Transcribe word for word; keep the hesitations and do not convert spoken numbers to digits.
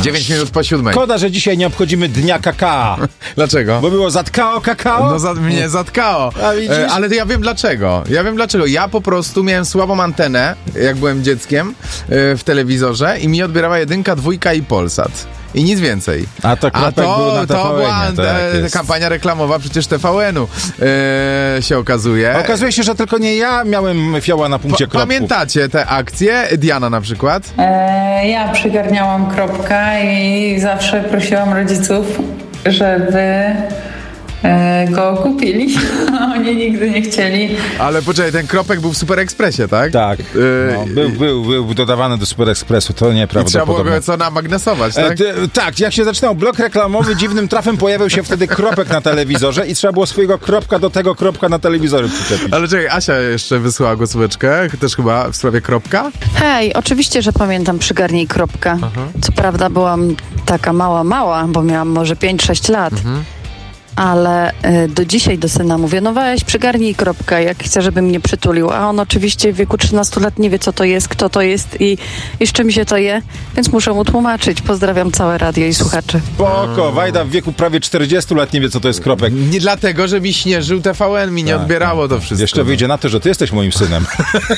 dziewięć minut po siódmej. Szkoda, że dzisiaj nie obchodzimy Dnia Kakao. Dlaczego? Bo było zatkao kakao? No za, mnie zatkało. A widzisz? E, ale to ja wiem dlaczego. Ja wiem dlaczego. Ja po prostu miałem słabą antenę, jak byłem dzieckiem, e, w telewizorze i mi odbierała jedynka, dwójka i Polsat. I nic więcej. A to kropek A to, był na to była T V N-ie, e, tak jest. kampania reklamowa przecież T V N-u e, się okazuje. Okazuje się, że tylko nie ja miałem fioła na punkcie Pa, kropków. Pamiętacie te akcje? Diana na przykład? E, ja przygarniałam kropka i zawsze prosiłam rodziców, żeby e, go kupili. Oni nigdy nie chcieli. Ale poczekaj, ten kropek był w Super Expressie, tak? Tak. E, No, był, był, był dodawany do Super Expressu, to I trzeba było nieprawdopodobne. go co namagnesować, tak? E, ty, tak, jak się zaczynał blok reklamowy, dziwnym trafem pojawiał się wtedy kropek na telewizorze i trzeba było swojego kropka do tego kropka na telewizorze przyczepić. Ale czekaj, Asia jeszcze wysłała głosóweczkę, też chyba w sprawie kropka. Hej, oczywiście, że pamiętam Przygarnij kropka. Co prawda byłam taka mała, mała, bo miałam może pięć sześć lat. Ale y, do dzisiaj do syna mówię, no weź, przygarnij kropka, jak chcę, żeby mnie przytulił. A on oczywiście w wieku trzynastu lat nie wie, co to jest, kto to jest i, i z czym się to je, więc muszę mu tłumaczyć. Pozdrawiam całe radio i słuchaczy. Spoko, Wajda w wieku prawie czterdziestu lat nie wie, co to jest kropek. Nie dlatego, że mi śnieżył T V N, mi nie Tak, odbierało to wszystko. Jeszcze wyjdzie na to, że ty jesteś moim synem.